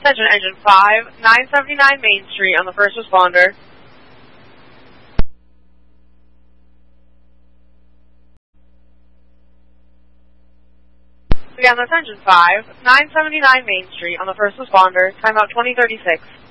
Attention, engine 5, 979 Main Street on the first responder. Again, that's engine 5, 979 Main Street on the first responder, timeout 2036.